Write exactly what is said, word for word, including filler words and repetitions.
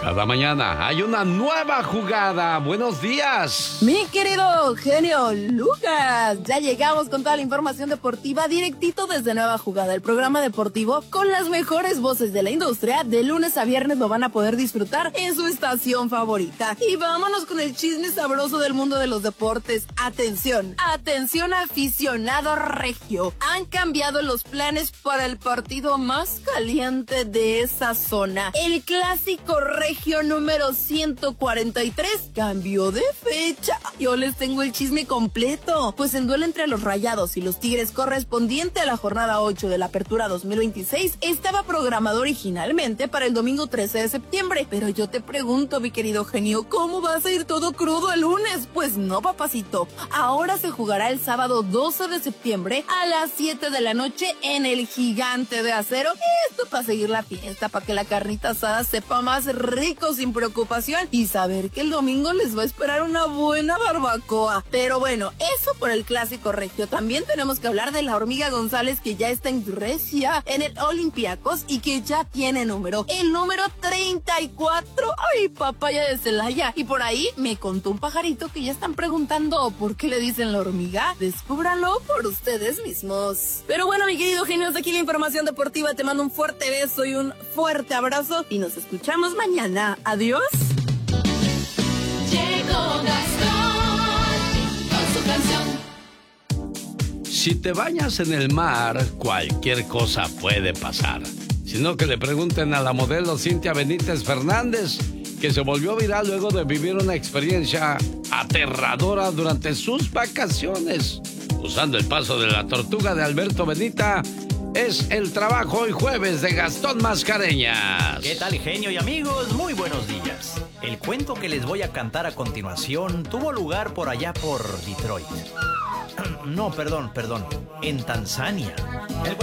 Cada mañana hay una nueva jugada. Buenos días. Mi querido genio Lucas, ya llegamos con toda la información deportiva directito desde Nueva Jugada, el programa deportivo con las mejores voces de la industria. De lunes a viernes lo van a poder disfrutar en su estación favorita. Y vámonos con el chisme sabroso del mundo de los deportes. Atención, atención aficionado regio. Han cambiado los planes para el partido más caliente de esa zona. El clásico regio número ciento cuarenta y tres cambió de fecha. Yo les tengo el chisme completo. Pues en duelo entre los Rayados y los Tigres correspondiente a la jornada ocho de la Apertura dos mil veintiséis estaba programado originalmente para el domingo trece de septiembre. Pero yo te pregunto, mi querido genio, ¿cómo vas a ir todo crudo el lunes? Pues no, papacito. Ahora se jugará el sábado doce de septiembre a las siete de la noche en el Gigante de Acero. Esto para seguir la fiesta, para que la carnita asada sepa más rico sin preocupación y saber que el domingo les va a esperar una buena barbacoa. Pero bueno, eso por el clásico regio. También tenemos que hablar de la Hormiga González, que ya está en Grecia, en el Olympiacos, y que ya tiene número, el número treinta y cuatro. Ay, papaya de Celaya. Y por ahí me contó un pajarito que ya están preguntando por qué le dicen la hormiga. Descúbranlo por ustedes mismos. Pero bueno, mi querido genio, hasta aquí la información deportiva. Te mando un fuerte beso y un fuerte abrazo y nos escuchamos mañana. Adiós. Llegó Gastón con su canción. Si te bañas en el mar, cualquier cosa puede pasar. Sino que le pregunten a la modelo Cintia Benítez Fernández, que se volvió viral luego de vivir una experiencia aterradora durante sus vacaciones. Usando el paso de la tortuga de Alberto Benita, es el trabajo hoy jueves de Gastón Mascareñas. ¿Qué tal, genio y amigos? Muy buenos días. El cuento que les voy a cantar a continuación tuvo lugar por allá por Detroit. No, perdón, perdón, en Tanzania. El